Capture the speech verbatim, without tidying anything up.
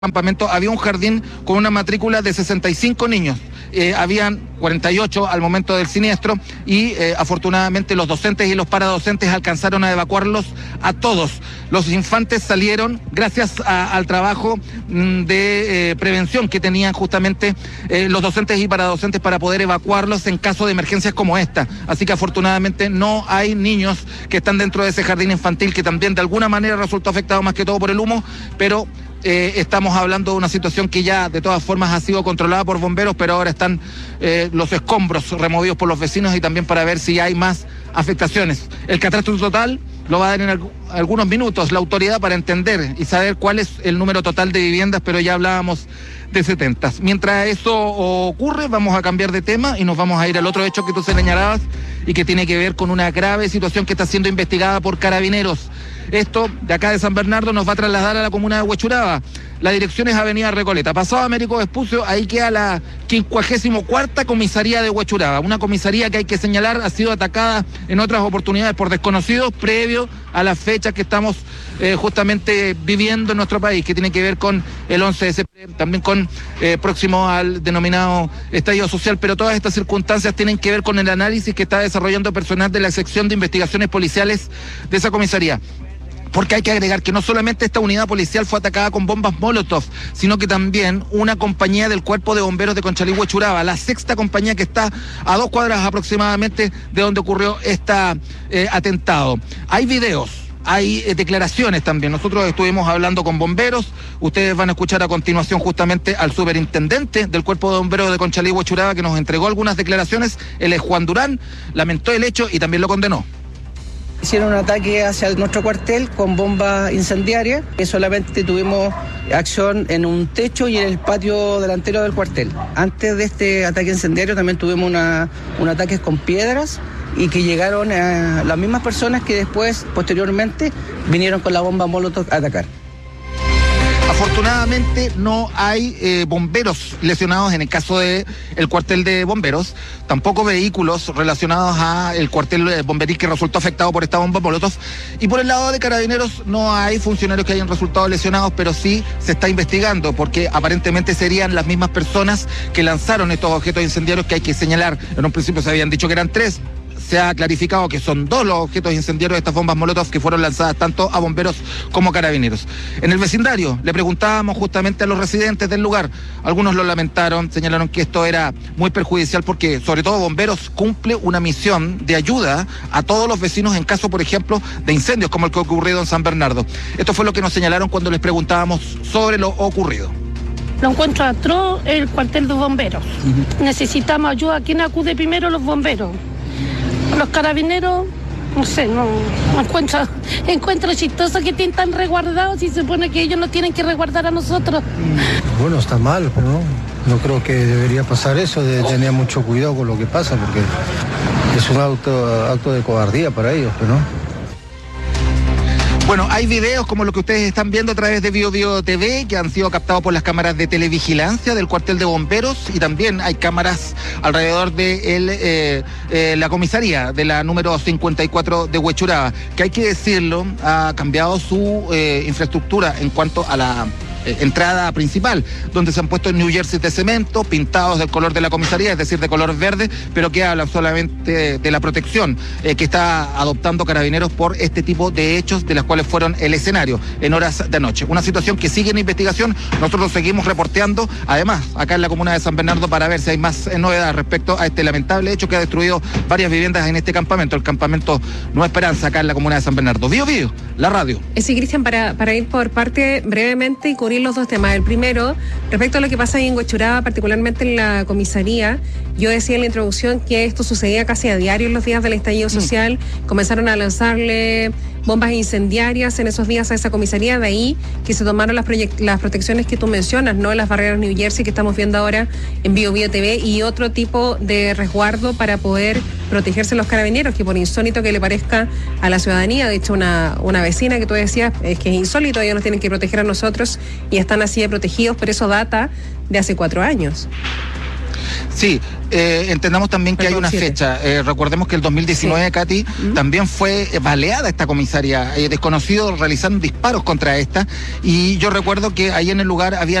campamento había un jardín con una matrícula de sesenta y cinco niños. Eh, habían cuarenta y ocho al momento del siniestro y eh, afortunadamente los docentes y los paradocentes alcanzaron a evacuarlos a todos. Los infantes salieron gracias a, al trabajo mm, de eh, prevención que tenían justamente eh, los docentes y paradocentes para poder evacuarlos en caso de emergencias como esta. Así que afortunadamente no hay niños que están dentro de ese jardín infantil que también de alguna manera resultó afectado más que todo por el humo, pero Eh, estamos hablando de una situación que ya de todas formas ha sido controlada por bomberos, pero ahora están eh, los escombros removidos por los vecinos y también para ver si hay más afectaciones. El catastro total lo va a dar en alg- algunos minutos la autoridad para entender y saber cuál es el número total de viviendas, pero ya hablábamos de setenta. Mientras eso ocurre, vamos a cambiar de tema y nos vamos a ir al otro hecho que tú señalabas y que tiene que ver con una grave situación que está siendo investigada por Carabineros. Esto de acá de San Bernardo nos va a trasladar a la comuna de Huechuraba. La dirección es Avenida Recoleta. Pasado Américo Vespucio, ahí queda la quincuagésimo cuarta comisaría de Huechuraba. Una comisaría que hay que señalar ha sido atacada en otras oportunidades por desconocidos previo a las fechas que estamos eh, justamente viviendo en nuestro país, que tiene que ver con el once de septiembre, también con eh, próximo al denominado estallido social, pero todas estas circunstancias tienen que ver con el análisis que está desarrollando personal de la sección de investigaciones policiales de esa comisaría. Porque hay que agregar que no solamente esta unidad policial fue atacada con bombas Molotov, sino que también una compañía del Cuerpo de Bomberos de Conchalí Huechuraba, la sexta compañía que está a dos cuadras aproximadamente de donde ocurrió este eh, atentado. Hay videos. Hay eh, declaraciones también. Nosotros estuvimos hablando con bomberos. Ustedes van a escuchar a continuación justamente al superintendente del Cuerpo de Bomberos de Conchalí Huechuraba que nos entregó algunas declaraciones. Él es Juan Durán, lamentó el hecho y también lo condenó. Hicieron un ataque hacia nuestro cuartel con bombas incendiarias, que solamente tuvimos acción en un techo y en el patio delantero del cuartel. Antes de este ataque incendiario también tuvimos una, un ataque con piedras y que llegaron a las mismas personas que después, posteriormente, vinieron con la bomba Molotov a atacar. Afortunadamente no hay eh, bomberos lesionados en el caso del cuartel de bomberos, tampoco vehículos relacionados al cuartel bomberil que resultó afectado por esta bomba Molotov, y por el lado de Carabineros no hay funcionarios que hayan resultado lesionados, pero sí se está investigando porque aparentemente serían las mismas personas que lanzaron estos objetos incendiarios que hay que señalar. En un principio se habían dicho que eran tres. Se ha clarificado que son dos los objetos incendiarios de estas bombas Molotov que fueron lanzadas tanto a bomberos como a Carabineros. En el vecindario le preguntábamos justamente a los residentes del lugar. Algunos lo lamentaron, señalaron que esto era muy perjudicial porque sobre todo bomberos cumple una misión de ayuda a todos los vecinos en caso, por ejemplo, de incendios como el que ha ocurrido en San Bernardo. Esto fue lo que nos señalaron cuando les preguntábamos sobre lo ocurrido. Lo encuentro atroz el cuartel de bomberos. Uh-huh. Necesitamos ayuda. ¿Quién acude primero? Los bomberos. Los carabineros, no sé, no, no encuentro, encuentro chistoso que estén tan resguardados y se supone que ellos no tienen que resguardar a nosotros. Bueno, está mal, pero no, no creo que debería pasar eso, de tener mucho cuidado con lo que pasa, porque es un acto, acto de cobardía para ellos, pero no. Bueno, hay videos como lo que ustedes están viendo a través de Bio Bio T V que han sido captados por las cámaras de televigilancia del cuartel de bomberos y también hay cámaras alrededor de el, eh, eh, la comisaría de la número cincuenta y cuatro de Huechuraba, que hay que decirlo, ha cambiado su eh, infraestructura en cuanto a la Eh, entrada principal, donde se han puesto New Jersey de cemento, pintados del color de la comisaría, es decir, de color verde, pero que habla solamente de la protección eh, que está adoptando Carabineros por este tipo de hechos de las cuales fueron el escenario en horas de noche. Una situación que sigue en investigación, nosotros seguimos reporteando, además, acá en la comuna de San Bernardo para ver si hay más eh, novedades respecto a este lamentable hecho que ha destruido varias viviendas en este campamento, el campamento Nueva Esperanza, acá en la comuna de San Bernardo. Bio Bio, la radio. Sí, Cristian, para, para ir por parte brevemente y cubrir los dos temas. El primero, respecto a lo que pasa ahí en Huechuraba, particularmente en la comisaría, yo decía en la introducción que esto sucedía casi a diario en los días del estallido social, mm. comenzaron a lanzarle bombas incendiarias en esos días a esa comisaría, de ahí que se tomaron las, proyect- las protecciones que tú mencionas, ¿no? Las barreras New Jersey que estamos viendo ahora en Bio Bio T V y otro tipo de resguardo para poder protegerse los carabineros, que por insólito que le parezca a la ciudadanía, de hecho una, una vecina que tú decías es que es insólito, ellos nos tienen que proteger a nosotros y están así de protegidos, pero eso data de hace cuatro años. Sí, eh, entendamos también que Perdón, hay una siete. fecha. Eh, recordemos que el dos mil diecinueve, Sí. Katy, ¿Mm? también fue eh, baleada esta comisaría. Eh, desconocidos realizando disparos contra esta. Y yo recuerdo que ahí en el lugar había